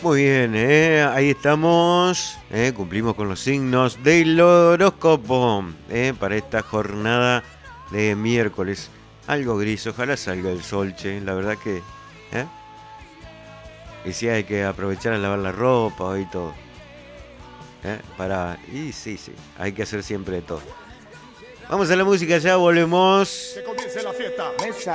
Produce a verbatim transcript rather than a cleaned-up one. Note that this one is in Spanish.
Muy bien, ¿eh? Ahí estamos, ¿eh? Cumplimos con los signos del horóscopo, ¿eh? Para esta jornada de miércoles. Algo gris, ojalá salga el sol, che. La verdad que, ¿eh? Y sí, hay que aprovechar a lavar la ropa y todo, ¿eh? Para... Y sí, sí, hay que hacer siempre de todo. Vamos a la música, ya volvemos. Que comience la fiesta. Mesa.